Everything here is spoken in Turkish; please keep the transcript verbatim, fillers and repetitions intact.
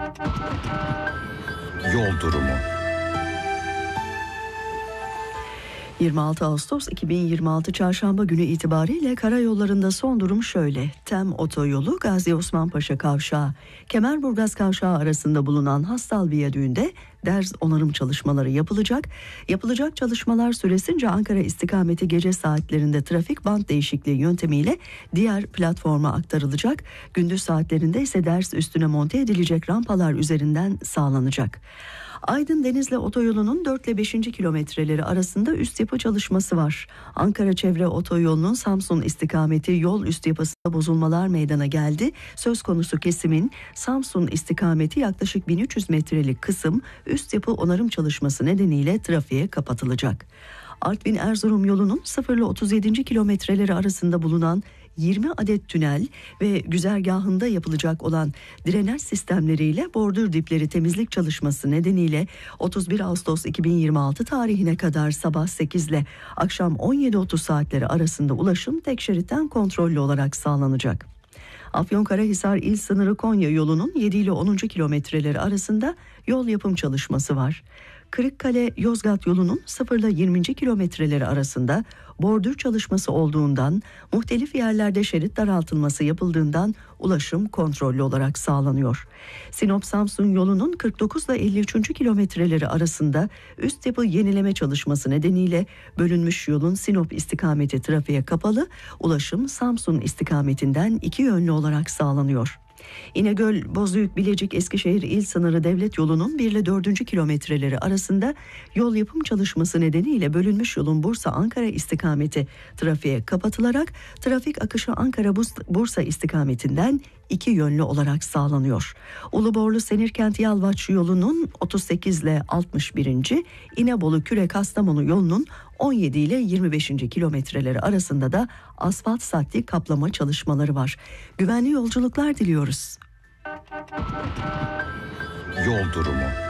Yol durumu. yirmi altı Ağustos iki bin yirmi altı Çarşamba günü itibariyle karayollarında son durum şöyle. Tem Otoyolu Gazi Osman Paşa Kavşağı, Kemerburgaz Kavşağı arasında bulunan Hastal Viyadüğü'nde derz onarım çalışmaları yapılacak. Yapılacak çalışmalar süresince Ankara istikameti gece saatlerinde trafik bant değişikliği yöntemiyle diğer platforma aktarılacak. Gündüz saatlerinde ise derz üstüne monte edilecek rampalar üzerinden sağlanacak. Aydın Denizli Otoyolu'nun dört ile beşinci kilometreleri arasında üst yapı çalışması var. Ankara Çevre Otoyolu'nun Samsun istikameti yol üst yapısında bozulmalar meydana geldi. Söz konusu kesimin Samsun istikameti yaklaşık bin üç yüz metrelik kısım üst yapı onarım çalışması nedeniyle trafiğe kapatılacak. Artvin Erzurum yolunun sıfır ile otuz yedinci kilometreleri arasında bulunan yirmi adet tünel ve güzergahında yapılacak olan drenaj sistemleriyle bordür dipleri temizlik çalışması nedeniyle otuz bir Ağustos iki bin yirmi altı tarihine kadar sabah sekiz ile akşam on yedi otuz saatleri arasında ulaşım tek şeritten kontrollü olarak sağlanacak. Afyonkarahisar il sınırı Konya yolunun yedi ile onuncu kilometreleri arasında yol yapım çalışması var. Kırıkkale Yozgat yolunun sıfır ile yirminci kilometreleri arasında bordür çalışması olduğundan, muhtelif yerlerde şerit daraltılması yapıldığından ulaşım kontrollü olarak sağlanıyor. Sinop Samsun yolunun kırk dokuz ile elli üçüncü kilometreleri arasında üst yapı yenileme çalışması nedeniyle bölünmüş yolun Sinop istikameti trafiğe kapalı, ulaşım Samsun istikametinden iki yönlü olarak sağlanıyor. İnegöl, Bozüyük, Bilecik, Eskişehir il sınırı devlet yolunun bir ile dördüncü kilometreleri arasında yol yapım çalışması nedeniyle bölünmüş yolun Bursa-Ankara istikameti trafiğe kapatılarak trafik akışı Ankara-Bursa istikametinden iki yönlü olarak sağlanıyor. Uluborlu Senirkent Yalvaç yolunun otuz sekiz ile altmış birinci İnebolu Küre Kastamonu yolunun on yedi ile yirmi beşinci kilometreleri arasında da asfalt saddi kaplama çalışmaları var. Güvenli yolculuklar diliyoruz. Yol durumu.